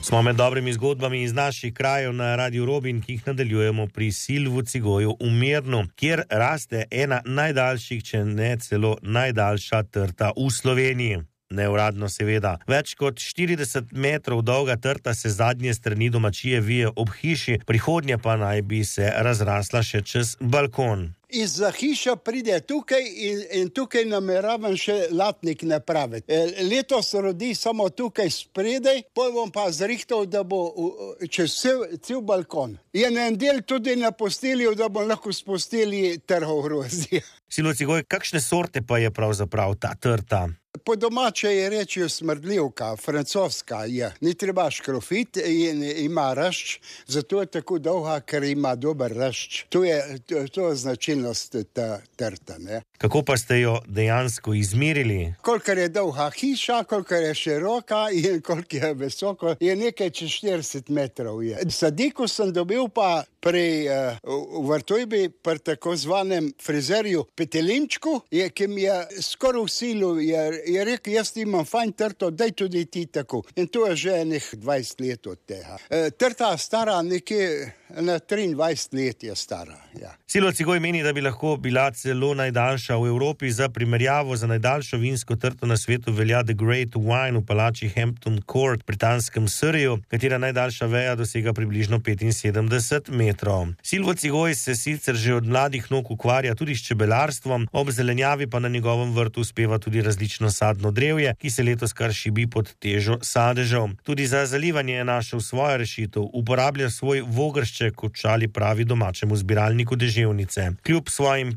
Smo med dobrimi zgodbami iz naših krajev na Radiu Robin, ki jih nadaljujemo pri Silvu Cigoju v Mirnu, kjer raste ena najdaljših, če ne celo najdaljša trta v Sloveniji. Neuradno seveda. Več kot 40 metrov dolga trta se zadnje strani domačije vije ob hiši, prihodnje pa naj bi se razrasla še čez balkon. Izza hiša pride tukaj in tukaj nameravam še latnik napraviti. Letos rodi samo tukaj spredaj, potem bom pa zrihtal, da bo čez cel balkon. Je na en del tudi na postelju, da bom lahko s posteli trhal grozdje. Silvo Cigoj, kakšne sorte pa je pravzaprav ta trta? Po domače je rečijo smrdljivka, francoska je. Ni treba škrofit in ima rašč, zato je tako dolga, ker ima dober rašč. To je značilnost ta trta, ne. Kako pa ste jo dejansko izmerili? Kolikor je dolga hiša, kolikor je široka in koliko je visoko, je nekaj čez 40 metrov je. Sadiko sem dobil pa pri v Vrtojbi, pri tako zvanem frizerju Petelinčku, ki mi je skoraj v silu, je rekel, jaz imam fajn trto, daj tudi ti tako. In to je že enih 20 let od tega. Trta stara nekje na 23 let je stara, ja. Silvo Cigoj meni, da bi lahko bila celo najdaljša v Evropi. Za primerjavo za najdaljšo vinsko trto na svetu velja The Great Wine v palači Hampton Court v britanskem Surreyu, katera najdaljša veja dosega približno 75 metrov. Silvo Cigoj se sicer že od mladih nog ukvarja tudi s čebelarstvom, ob zelenjavi pa na njegovem vrtu uspeva tudi različno sadno drevje, ki se letos kar šibi pod težo sadežev. Tudi za zalivanje je našel svojo rešitev, uporablja svoj vogršček, kot šali pravi domačemu zbiralniku deževnice. Kljub svojim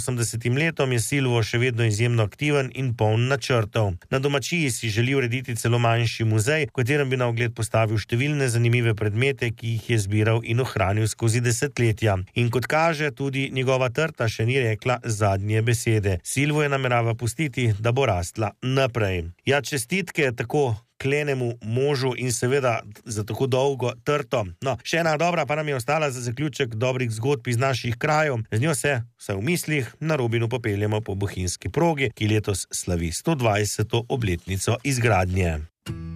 85 letom je Silvo še vedno izjemno aktiven in poln načrtov. Na domačiji si želi urediti celo manjši muzej, v katerem bi na ogled postavil številne zanimive predmete, ki jih je zbiral in ohranil skozi desetletja. In kot kaže, tudi njegova trta še ni rekla zadnje besede. Silvo je namerava pustiti, da bo rastla naprej. Ja, čestitke tako klenemu možu in seveda za tako dolgo trto. No, še ena dobra pa nam je ostala za zaključek dobrih zgodb iz naših krajev. Z njo se, vsaj v mislih, na Robinu popeljemo po bohinjski progi, ki letos slavi 120. obletnico izgradnje.